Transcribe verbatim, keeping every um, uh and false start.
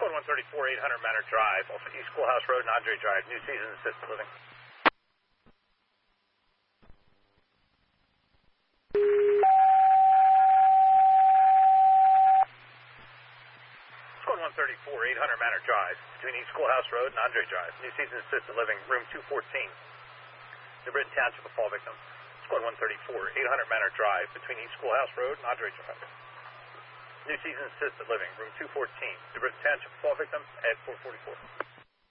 Squad one thirty-four, eight hundred Manor Drive, off of East Schoolhouse Road and Andre Drive, New Season Assisted Living. Squad one thirty-four, eight hundred Manor Drive, between East Schoolhouse Road and Andre Drive, New Season Assisted Living, room two fourteen. The Britain Township of fall victim. Squad one thirty-four, eight hundred Manor Drive, between East Schoolhouse Road and Andre Drive. New Season Assisted Living, room two fourteen. The Britain Township of fall victim, at four forty-four.